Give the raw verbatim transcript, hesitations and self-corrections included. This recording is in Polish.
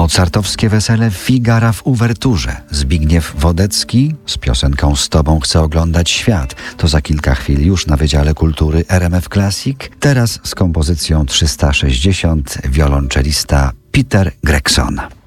Mozartowskie wesele Figara w uwerturze. Zbigniew Wodecki z piosenką Z tobą chcę oglądać świat. To za kilka chwil już na Wydziale Kultury R M F Classic. Teraz z kompozycją trzysta sześćdziesiąt wiolonczelista Peter Gregson.